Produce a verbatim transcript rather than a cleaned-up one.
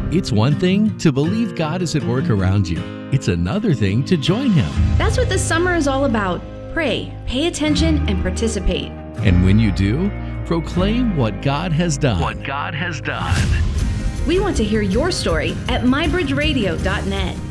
It's one thing to believe God is at work around you. It's another thing to join Him. That's what this summer is all about. Pray, pay attention, and participate. And when you do, proclaim what God has done. What God has done. We want to hear your story at my bridge radio dot net.